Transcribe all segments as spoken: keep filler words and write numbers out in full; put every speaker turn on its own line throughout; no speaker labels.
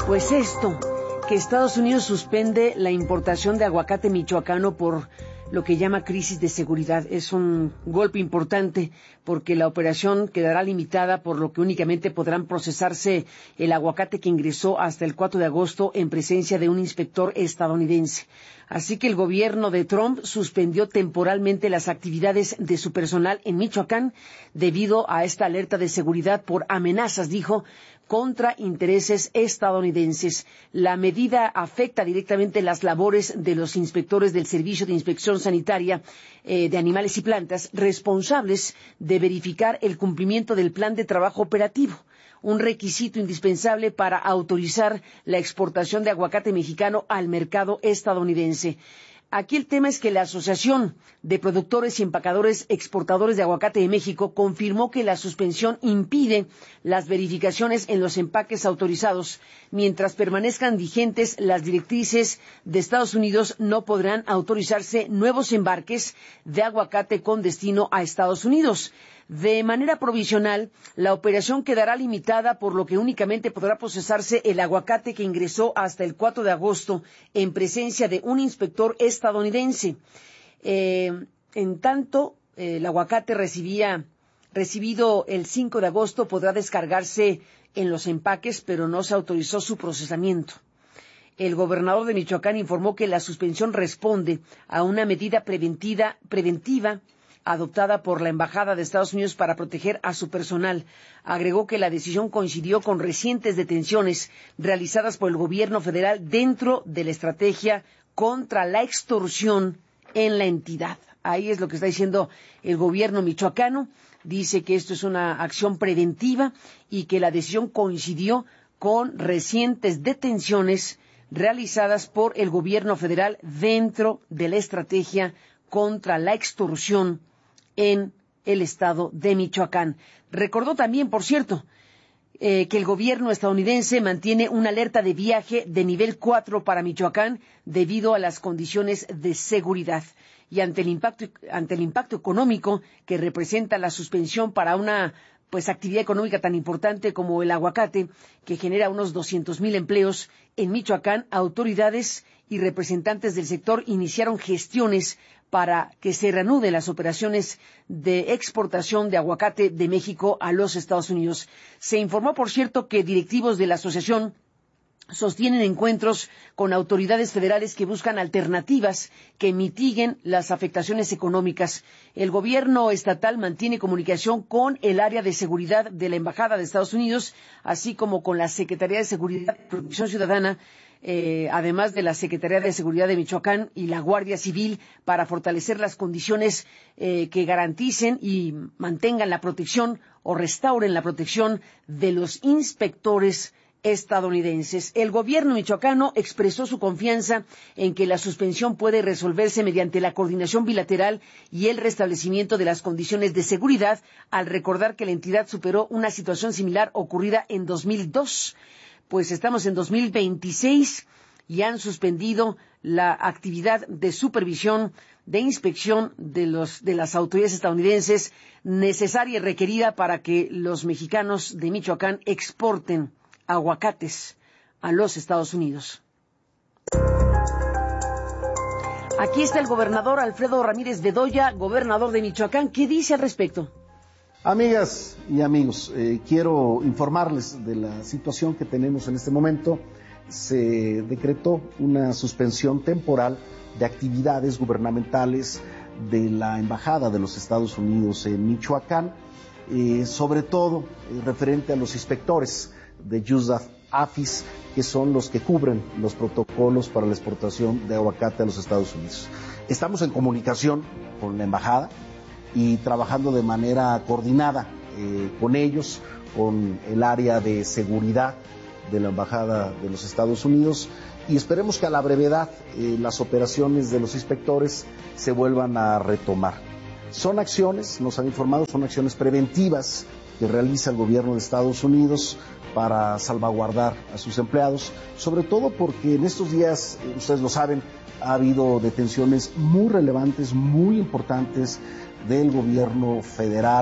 Pues esto, que Estados Unidos suspende la importación de aguacate michoacano por lo que llama crisis de seguridad. Es un golpe importante porque la operación quedará limitada, por lo que únicamente podrán procesarse el aguacate que ingresó hasta el cuatro de agosto en presencia de un inspector estadounidense. Así que el gobierno de Trump suspendió temporalmente las actividades de su personal en Michoacán debido a esta alerta de seguridad por amenazas, dijo, contra intereses estadounidenses. La medida afecta directamente las labores de los inspectores del Servicio de Inspección Sanitaria eh, de Animales y Plantas, responsables de verificar el cumplimiento del plan de trabajo operativo, un requisito indispensable para autorizar la exportación de aguacate mexicano al mercado estadounidense. Aquí el tema es que la Asociación de Productores y Empacadores Exportadores de Aguacate de México confirmó que la suspensión impide las verificaciones en los empaques autorizados. Mientras permanezcan vigentes las directrices de Estados Unidos, no podrán autorizarse nuevos embarques de aguacate con destino a Estados Unidos. De manera provisional, la operación quedará limitada, por lo que únicamente podrá procesarse el aguacate que ingresó hasta el cuatro de agosto en presencia de un inspector estadounidense. Eh, en tanto, eh, el aguacate recibía, recibido el cinco de agosto podrá descargarse en los empaques, pero no se autorizó su procesamiento. El gobernador de Michoacán informó que la suspensión responde a una medida preventiva, preventiva adoptada por la Embajada de Estados Unidos para proteger a su personal. Agregó que la decisión coincidió con recientes detenciones realizadas por el gobierno federal dentro de la estrategia contra la extorsión en la entidad. Ahí es lo que está diciendo el gobierno michoacano. Dice que esto es una acción preventiva y que la decisión coincidió con recientes detenciones realizadas por el gobierno federal dentro de la estrategia contra la extorsión en el estado de Michoacán. Recordó también, por cierto, eh, que el gobierno estadounidense mantiene una alerta de viaje de nivel cuatro para Michoacán debido a las condiciones de seguridad. Y ante el impacto, ante el impacto económico que representa la suspensión para una pues actividad económica tan importante como el aguacate, que genera unos doscientos mil empleos en Michoacán, autoridades y representantes del sector iniciaron gestiones para que se reanuden las operaciones de exportación de aguacate de México a los Estados Unidos. Se informó, por cierto, que directivos de la asociación sostienen encuentros con autoridades federales que buscan alternativas que mitiguen las afectaciones económicas. El gobierno estatal mantiene comunicación con el área de seguridad de la Embajada de Estados Unidos, así como con la Secretaría de Seguridad y Protección Ciudadana, eh, además de la Secretaría de Seguridad de Michoacán y la Guardia Civil, para fortalecer las condiciones eh, que garanticen y mantengan la protección o restauren la protección de los inspectores estadounidenses. El gobierno michoacano expresó su confianza en que la suspensión puede resolverse mediante la coordinación bilateral y el restablecimiento de las condiciones de seguridad, al recordar que la entidad superó una situación similar ocurrida en dos mil dos. Pues estamos en dos mil veintiséis y han suspendido la actividad de supervisión, de inspección de los de las autoridades estadounidenses necesaria y requerida para que los mexicanos de Michoacán exporten aguacates a los Estados Unidos. Aquí está el gobernador Alfredo Ramírez Bedoya, gobernador de Michoacán. ¿Qué dice al respecto?
Amigas y amigos, eh, quiero informarles de la situación que tenemos en este momento. Se decretó una suspensión temporal de actividades gubernamentales de la Embajada de los Estados Unidos en Michoacán, eh, sobre todo eh, referente a los inspectores de USDA-APHIS, que son los que cubren los protocolos para la exportación de aguacate a los Estados Unidos. Estamos en comunicación con la embajada y trabajando de manera coordinada eh, con ellos, con el área de seguridad de la embajada de los Estados Unidos, y esperemos que a la brevedad eh, las operaciones de los inspectores se vuelvan a retomar. Son acciones, nos han informado, son acciones preventivas que realiza el gobierno de Estados Unidos para salvaguardar a sus empleados, sobre todo porque en estos días, ustedes lo saben, ha habido detenciones muy relevantes, muy importantes del gobierno federal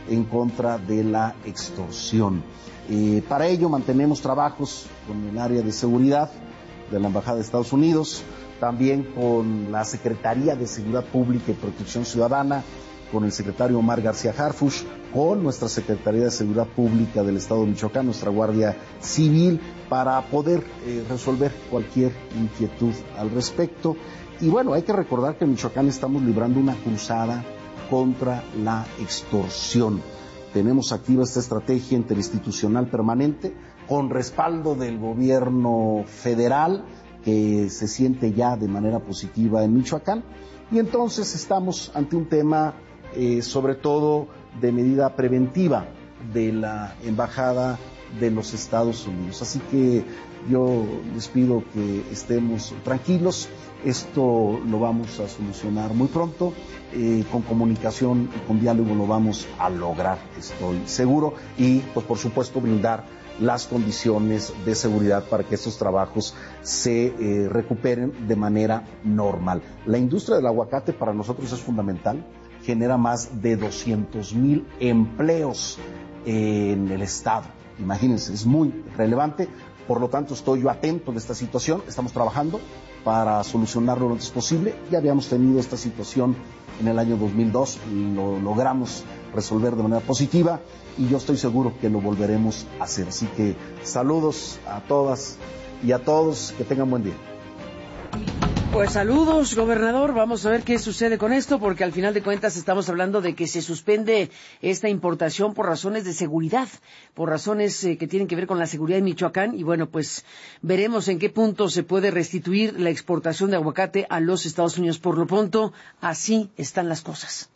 en contra de la extorsión. Eh, para ello mantenemos trabajos con el área de seguridad de la Embajada de Estados Unidos, también con la Secretaría de Seguridad Pública y Protección Ciudadana, con el secretario Omar García Harfuch, con nuestra Secretaría de Seguridad Pública del Estado de Michoacán, nuestra Guardia Civil, para poder eh, resolver cualquier inquietud al respecto. Y bueno, hay que recordar que en Michoacán estamos librando una cruzada contra la extorsión. Tenemos activa esta estrategia interinstitucional permanente, con respaldo del gobierno federal, que se siente ya de manera positiva en Michoacán, y entonces estamos ante un tema eh, sobre todo de medida preventiva de la Embajada de los Estados Unidos. Así que yo les pido que estemos tranquilos, esto lo vamos a solucionar muy pronto, eh, con comunicación y con diálogo lo vamos a lograr, estoy seguro, y pues por supuesto brindar las condiciones de seguridad para que estos trabajos se eh, recuperen de manera normal. La industria del aguacate para nosotros es fundamental, genera más de doscientos mil empleos en el estado. Imagínense, es muy relevante, por lo tanto estoy yo atento de esta situación, estamos trabajando para solucionarlo lo antes posible. Ya habíamos tenido esta situación en el año dos mil dos, lo logramos resolver de manera positiva y yo estoy seguro que lo volveremos a hacer. Así que saludos a todas y a todos, que tengan buen día.
Pues saludos, gobernador. Vamos a ver qué sucede con esto, porque al final de cuentas estamos hablando de que se suspende esta importación por razones de seguridad, por razones eh, que tienen que ver con la seguridad de Michoacán. Y bueno, pues veremos en qué punto se puede restituir la exportación de aguacate a los Estados Unidos. Por lo pronto, así están las cosas.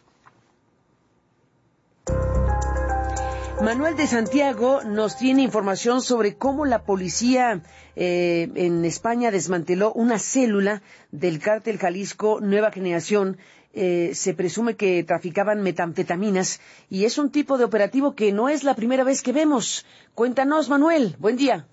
Manuel de Santiago nos tiene información sobre cómo la policía eh, en España desmanteló una célula del cártel Jalisco Nueva Generación. Eh, se presume que traficaban metanfetaminas y es un tipo de operativo que no es la primera vez que vemos. Cuéntanos, Manuel. Buen día.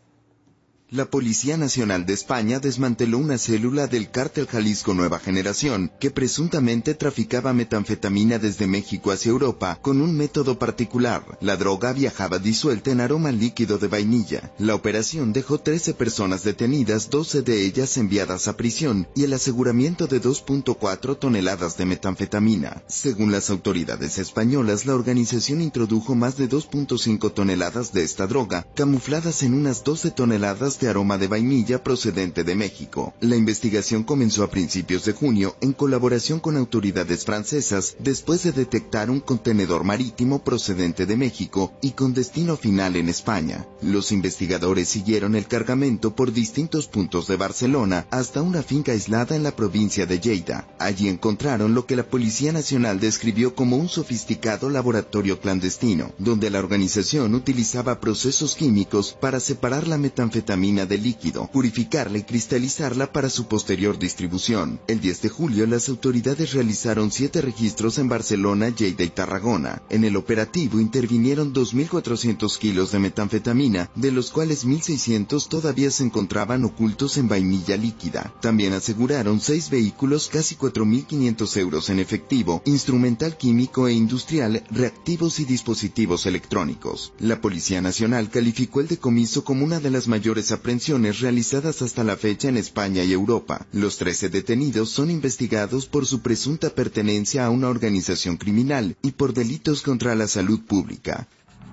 La Policía Nacional de España desmanteló una célula del cártel Jalisco Nueva Generación que presuntamente traficaba metanfetamina desde México hacia Europa con un método particular. La droga viajaba disuelta en aroma líquido de vainilla. La operación dejó trece personas detenidas, doce de ellas enviadas a prisión y el aseguramiento de dos punto cuatro toneladas de metanfetamina. Según las autoridades españolas, la organización introdujo más de dos punto cinco toneladas de esta droga, camufladas en unas doce toneladas de aroma de vainilla procedente de México. La investigación comenzó a principios de junio en colaboración con autoridades francesas después de detectar un contenedor marítimo procedente de México y con destino final en España. Los investigadores siguieron el cargamento por distintos puntos de Barcelona hasta una finca aislada en la provincia de Lleida. Allí encontraron lo que la Policía Nacional describió como un sofisticado laboratorio clandestino, donde la organización utilizaba procesos químicos para separar la metanfetamina de líquido, purificarla y cristalizarla para su posterior distribución. El diez de julio, las autoridades realizaron siete registros en Barcelona, Lleida y Tarragona. En el operativo intervinieron dos mil cuatrocientos kilos de metanfetamina, de los cuales mil seiscientos todavía se encontraban ocultos en vainilla líquida. También aseguraron seis vehículos, casi cuatro mil quinientos euros en efectivo, instrumental químico e industrial, reactivos y dispositivos electrónicos. La Policía Nacional calificó el decomiso como una de las mayores aprehensiones realizadas hasta la fecha en España y Europa. Los trece detenidos son investigados por su presunta pertenencia a una organización criminal y por delitos contra la salud pública.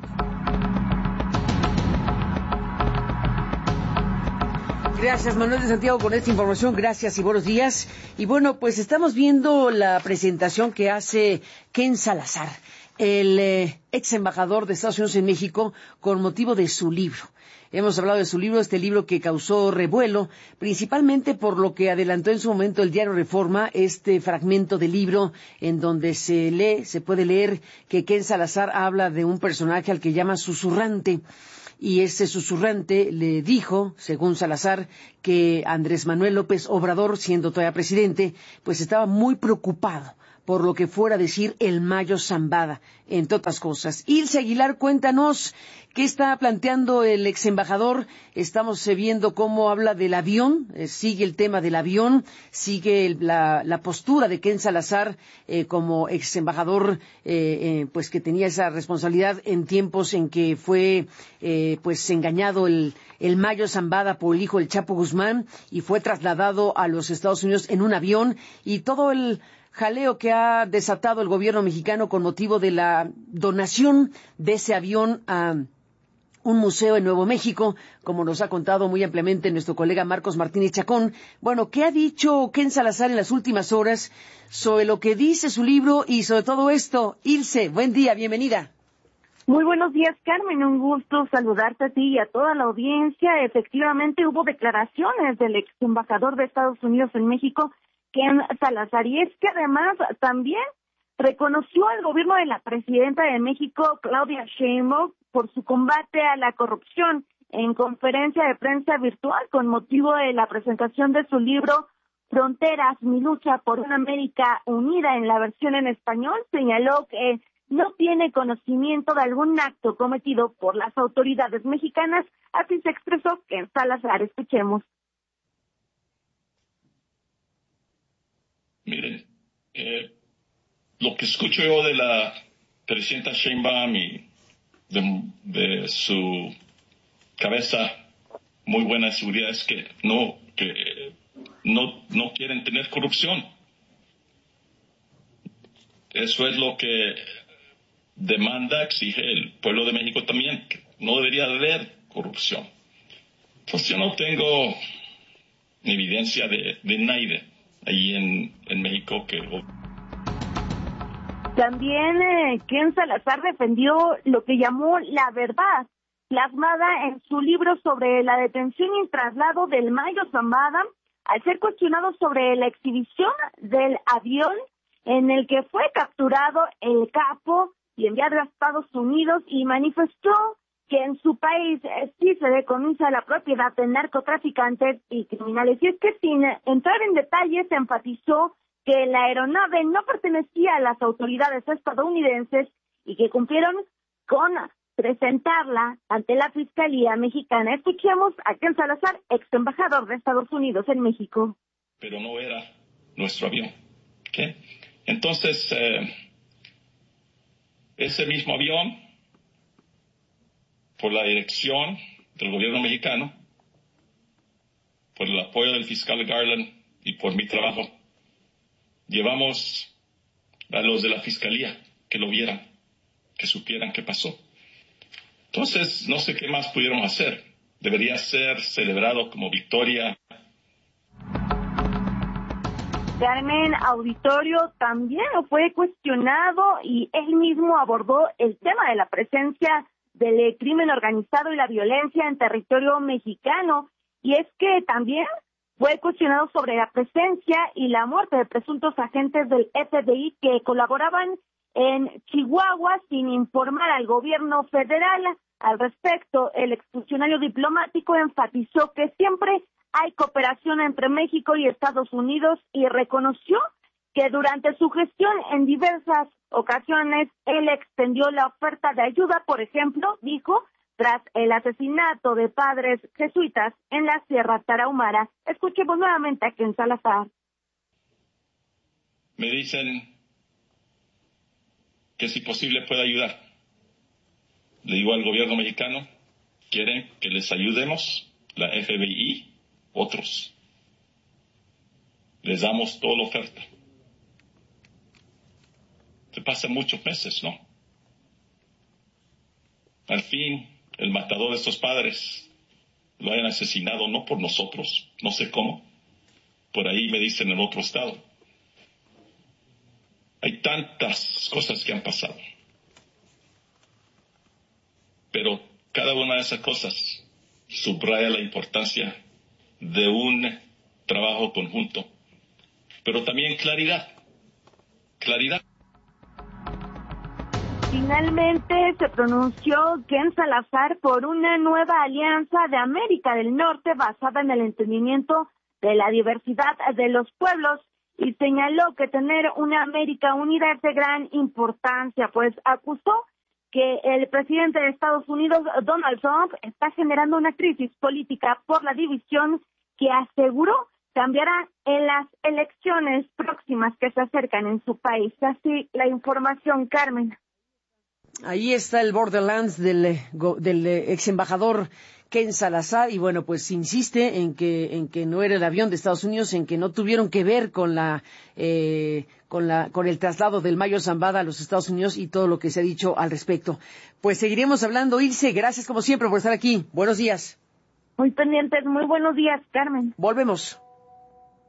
Gracias, Manuel de Santiago, con esta información. Gracias y buenos días. Y bueno, pues estamos viendo la presentación que hace Ken Salazar, el eh, ex embajador de Estados Unidos en México, con motivo de su libro. Hemos hablado de su libro, este libro que causó revuelo, principalmente por lo que adelantó en su momento el diario Reforma, este fragmento del libro en donde se lee, se puede leer que Ken Salazar habla de un personaje al que llama susurrante. Y ese susurrante le dijo, según Salazar, que Andrés Manuel López Obrador, siendo todavía presidente, pues estaba muy preocupado por lo que fuera a decir el Mayo Zambada, entre otras cosas. Ilse Aguilar, cuéntanos qué está planteando el ex embajador. Estamos viendo cómo habla del avión, eh, sigue el tema del avión, sigue el, la, la postura de Ken Salazar eh, como ex embajador, eh, eh, pues que tenía esa responsabilidad en tiempos en que fue eh, pues engañado el, el Mayo Zambada por el hijo del Chapo Guzmán y fue trasladado a los Estados Unidos en un avión, y todo el jaleo que ha desatado el gobierno mexicano con motivo de la donación de ese avión a un museo en Nuevo México, como nos ha contado muy ampliamente nuestro colega Marcos Martínez Chacón. Bueno, ¿qué ha dicho Ken Salazar en las últimas horas sobre lo que dice su libro y sobre todo esto? Ilse, buen día, bienvenida.
Muy buenos días, Carmen. Un gusto saludarte a ti y a toda la audiencia. Efectivamente, hubo declaraciones del ex embajador de Estados Unidos en México, Ken Salazar, y es que además también reconoció al gobierno de la presidenta de México, Claudia Sheinbaum, por su combate a la corrupción. En conferencia de prensa virtual con motivo de la presentación de su libro Fronteras, mi lucha por una América unida, en la versión en español, señaló que no tiene conocimiento de algún acto cometido por las autoridades mexicanas. Así se expresó Ken Salazar. Escuchemos.
Miren, eh, lo que escucho yo de la presidenta Sheinbaum y de, de su cabeza muy buena de seguridad es que no, que no, no quieren tener corrupción. Eso es lo que demanda, exige el pueblo de México también, que no debería haber corrupción. Pues yo no tengo evidencia de, de nadie ahí en, en México que...
También eh, Ken Salazar defendió lo que llamó la verdad, plasmada en su libro sobre la detención y traslado del Mayo Zambada, al ser cuestionado sobre la exhibición del avión en el que fue capturado el capo y enviado a Estados Unidos, y manifestó que en su país eh, sí se decomisa la propiedad de narcotraficantes y criminales. Y es que, sin entrar en detalles, enfatizó que la aeronave no pertenecía a las autoridades estadounidenses y que cumplieron con presentarla ante la Fiscalía Mexicana. Escuchemos a Ken Salazar, ex embajador de Estados Unidos en México.
Pero no era nuestro avión. ¿Okay? Entonces, eh, ese mismo avión, por la dirección del gobierno mexicano, por el apoyo del fiscal Garland y por mi trabajo, llevamos a los de la Fiscalía que lo vieran, que supieran qué pasó. Entonces, no sé qué más pudieron hacer. Debería ser celebrado como victoria.
Carmen, auditorio también fue cuestionado y él mismo abordó el tema de la presencia del crimen organizado y la violencia en territorio mexicano. Y es que también fue cuestionado sobre la presencia y la muerte de presuntos agentes del F B I que colaboraban en Chihuahua sin informar al gobierno federal. Al respecto, el exfuncionario diplomático enfatizó que siempre hay cooperación entre México y Estados Unidos y reconoció que durante su gestión en diversas ocasiones él extendió la oferta de ayuda, por ejemplo, dijo, tras el asesinato de padres jesuitas en la Sierra Tarahumara. Escuchemos nuevamente a Ken Salazar.
Me dicen que si posible puede ayudar. Le digo al gobierno mexicano, quieren que les ayudemos, la F B I, otros. Les damos toda la oferta. Se pasan muchos meses, ¿no? Al fin, el matador de estos padres lo hayan asesinado no por nosotros, no sé cómo, por ahí me dicen en otro estado. Hay tantas cosas que han pasado, pero cada una de esas cosas subraya la importancia de un trabajo conjunto, pero también claridad, claridad.
Finalmente se pronunció Ken Salazar por una nueva alianza de América del Norte basada en el entendimiento de la diversidad de los pueblos y señaló que tener una América unida es de gran importancia, pues acusó que el presidente de Estados Unidos, Donald Trump, está generando una crisis política por la división que aseguró cambiará en las elecciones próximas que se acercan en su país. Así la información, Carmen.
Ahí está el Borderlands del, del ex embajador Ken Salazar, y bueno, pues insiste en que en que no era el avión de Estados Unidos, en que no tuvieron que ver con la eh, con la con el traslado del Mayo Zambada a los Estados Unidos y todo lo que se ha dicho al respecto. Pues seguiremos hablando, Ilse, gracias como siempre por estar aquí. Buenos días.
Muy pendientes, muy buenos días, Carmen.
Volvemos.